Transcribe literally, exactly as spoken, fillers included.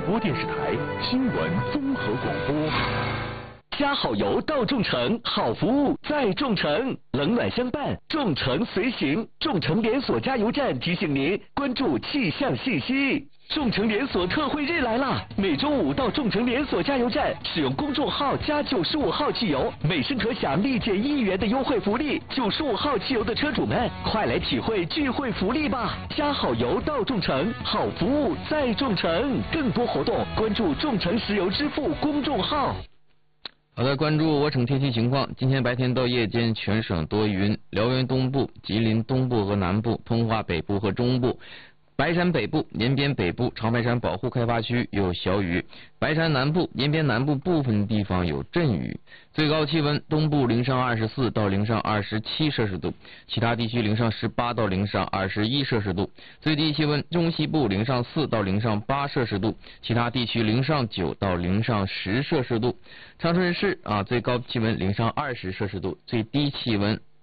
播电视台新闻综合广播。加好油到众诚，好服务在众诚，冷暖相伴，众诚随行。众诚连锁加油站提醒您关注气象信息。众诚连锁特惠日来啦！每周五到众诚连锁加油站使用公众号加九十五号汽油，每升可享立减一元的优惠福利。九十五号汽油的车主们，快来体会聚会福利吧！加好油到众诚，好服务在众诚。更多活动关注众诚石油支付公众号。 好的，关注我省天气情况。今天白天到夜间全省多云，辽源东部、吉林东部和南部、通化北部和中部、白山北部、延边北部、长白山保护开发区有小雨，白山南部、延边南部部分地方有阵雨。最高气温，东部零上二十四到零上二十七摄氏度，其他地区零上十八到零上二十一摄氏度。最低气温，中西部零上四到零上八摄氏度，其他地区零上九到零上十摄氏度。长春市啊，最高气温零上二十摄氏度，最低气温